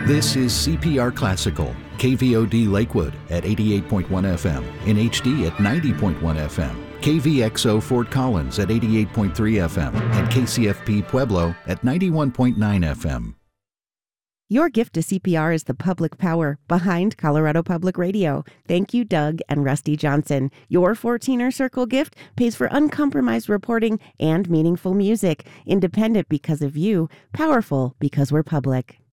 This is CPR Classical, KVOD Lakewood at 88.1 FM, in HD at 90.1 FM, KVXO Fort Collins at 88.3 FM, and KCFP Pueblo at 91.9 FM. Your gift to CPR is the public power behind Colorado Public Radio. Thank you, Doug and Rusty Johnson. Your 14er Circle gift pays for uncompromised reporting and meaningful music. Independent because of you, powerful because we're public.